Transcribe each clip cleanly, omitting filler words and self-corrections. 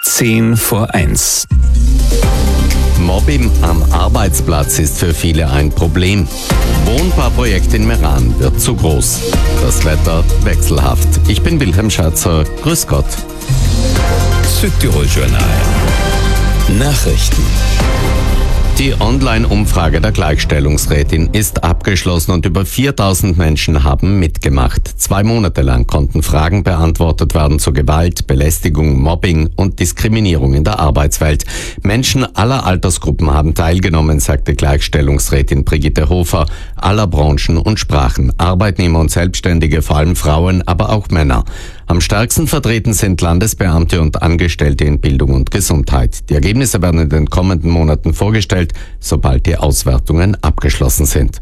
10:10. Mobbing am Arbeitsplatz ist für viele ein Problem. Wohnbauprojekt in Meran wird zu groß. Das Wetter wechselhaft. Ich bin Wilhelm Schatzer. Grüß Gott. Südtirol-Journal. Nachrichten. Die Online-Umfrage der Gleichstellungsrätin ist abgeschlossen und über 4000 Menschen haben mitgemacht. 2 Monate lang konnten Fragen beantwortet werden zu Gewalt, Belästigung, Mobbing und Diskriminierung in der Arbeitswelt. Menschen aller Altersgruppen haben teilgenommen, sagte Gleichstellungsrätin Brigitte Hofer, aller Branchen und Sprachen. Arbeitnehmer und Selbstständige, vor allem Frauen, aber auch Männer. Am stärksten vertreten sind Landesbeamte und Angestellte in Bildung und Gesundheit. Die Ergebnisse werden in den kommenden Monaten vorgestellt, sobald die Auswertungen abgeschlossen sind.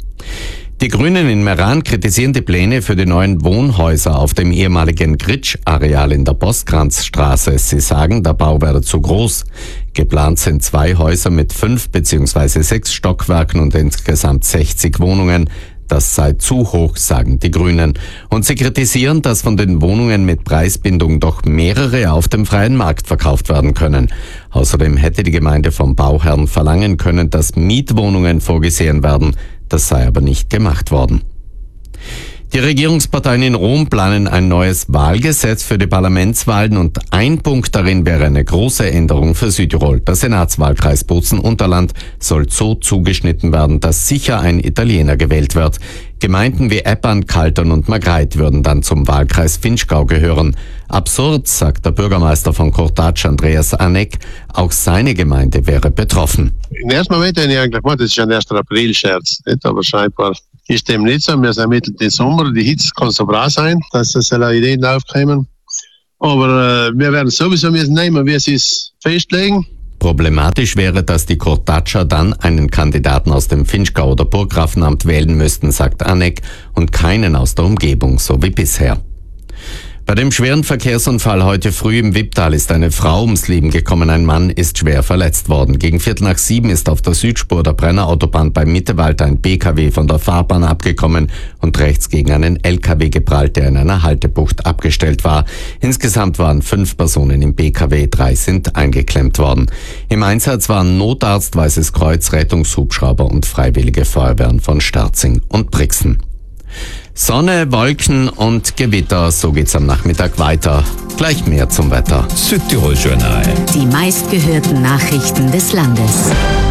Die Grünen in Meran kritisieren die Pläne für die neuen Wohnhäuser auf dem ehemaligen Gritsch-Areal in der Boskranzstraße. Sie sagen, der Bau werde zu groß. Geplant sind 2 Häuser mit 5 bzw. 6 Stockwerken und insgesamt 60 Wohnungen. Das sei zu hoch, sagen die Grünen. Und sie kritisieren, dass von den Wohnungen mit Preisbindung doch mehrere auf dem freien Markt verkauft werden können. Außerdem hätte die Gemeinde vom Bauherrn verlangen können, dass Mietwohnungen vorgesehen werden. Das sei aber nicht gemacht worden. Die Regierungsparteien in Rom planen ein neues Wahlgesetz für die Parlamentswahlen und ein Punkt darin wäre eine große Änderung für Südtirol. Der Senatswahlkreis Bozen-Unterland soll so zugeschnitten werden, dass sicher ein Italiener gewählt wird. Gemeinden wie Eppan, Kaltern und Magreit würden dann zum Wahlkreis Vinschgau gehören. Absurd, sagt der Bürgermeister von Cortaccia, Andreas Anek, auch seine Gemeinde wäre betroffen. Im ersten Moment habe ich eigentlich gedacht, das ist ein 1. April-Scherz, nicht? Aber scheinbar ist dem nicht so. Wir sind mitten im Sommer, die Hitze kann so brav sein, dass es Ideen aufkommen. Aber wir werden sowieso nehmen, wie sie es festlegen. Problematisch wäre, dass die Cortaccia dann einen Kandidaten aus dem Vinschgau oder Burggrafenamt wählen müssten, sagt Anek, und keinen aus der Umgebung, so wie bisher. Bei dem schweren Verkehrsunfall heute früh im Wipptal ist eine Frau ums Leben gekommen, ein Mann ist schwer verletzt worden. Gegen 6:45 ist auf der Südspur der Brennerautobahn bei Mittewald ein PKW von der Fahrbahn abgekommen und rechts gegen einen LKW geprallt, der in einer Haltebucht abgestellt war. Insgesamt waren 5 Personen im PKW, 3 sind eingeklemmt worden. Im Einsatz waren Notarzt, Weißes Kreuz, Rettungshubschrauber und Freiwillige Feuerwehren von Sterzing und Brixen. Sonne, Wolken und Gewitter, so geht's am Nachmittag weiter. Gleich mehr zum Wetter. Südtirol-Journal. Die meistgehörten Nachrichten des Landes.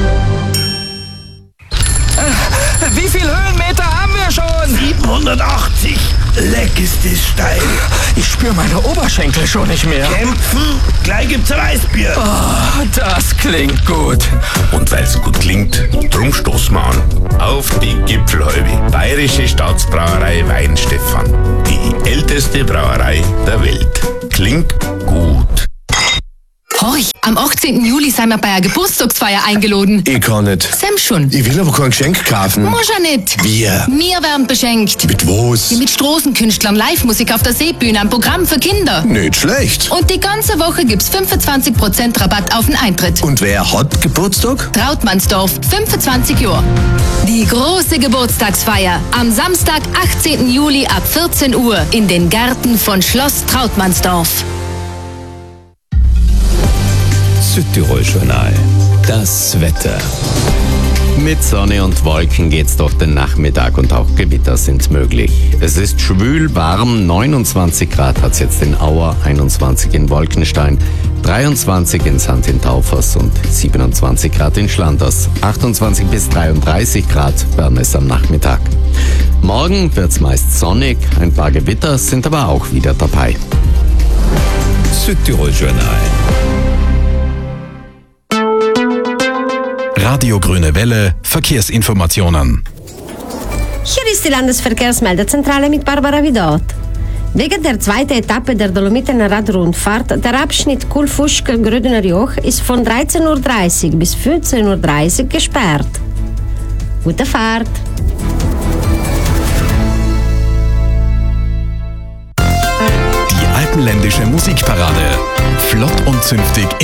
Wie viel Höhenmeter haben wir schon? 780. Leck ist das steil. Ich spüre meine Oberschenkel schon nicht mehr. Kämpfen, gleich gibt's ein Weißbier. Oh, das klingt gut. Und weil's gut klingt, drum stoßen wir an. Auf die Gipfelhalbe. Bayerische Staatsbrauerei Weinstefan. Die älteste Brauerei der Welt. Klingt gut. Horch, am 18. Juli sind wir bei einer Geburtstagsfeier eingeladen. Ich kann nicht. Sam schon. Ich will aber kein Geschenk kaufen. Muss ja nicht. Wir? Wir werden beschenkt. Mit was? Mit Straßenkünstlern, Live-Musik auf der Seebühne, ein Programm für Kinder. Nicht schlecht. Und die ganze Woche gibt's 25% Rabatt auf den Eintritt. Und wer hat Geburtstag? Trautmannsdorf, 25 Jahre. Die große Geburtstagsfeier am Samstag, 18. Juli ab 14 Uhr in den Gärten von Schloss Trautmannsdorf. Südtirol-Journal. Das Wetter. Mit Sonne und Wolken geht's durch den Nachmittag und auch Gewitter sind möglich. Es ist schwül, warm, 29 Grad hat's jetzt in Auer, 21 in Wolkenstein, 23 in St. Taufers und 27 Grad in Schlanders. 28 bis 33 Grad werden es am Nachmittag. Morgen wird's meist sonnig, ein paar Gewitter sind aber auch wieder dabei. Südtirol-Journal. Radio Grüne Welle, Verkehrsinformationen. Hier ist die Landesverkehrsmeldezentrale mit Barbara Vidot. Wegen der zweiten Etappe der Dolomiten-Radrundfahrt, der Abschnitt Kulfuschkel-Grödener Joch, ist von 13:30 Uhr bis 15:30 Uhr gesperrt. Gute Fahrt! Die alpenländische Musikparade. Flott und zünftig